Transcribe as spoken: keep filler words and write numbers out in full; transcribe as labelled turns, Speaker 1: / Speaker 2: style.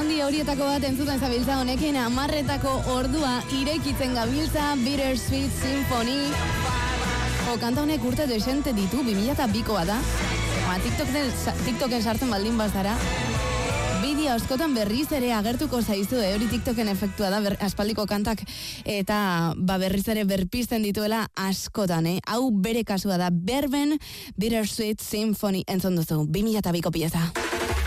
Speaker 1: handi horietako bat entzuten zabiltza honekin, amarretako ordua irekitzen gabiltza Bittersweet Symphony. O, kanta honek urte desente ditu, bi mila eta bikoa da. Ba, TikToken, TikToken sartzen baldin bazara. Bideo askotan berriz ere agertuko zaizu, eh? Hori TikToken efektua da, ber, aspaldiko kantak eta ba, berriz ere berpizten dituela askotan, eh? Hau bere kasua da, Verben Bittersweet Symphony entzun duzu, bi mila eta biko pieza.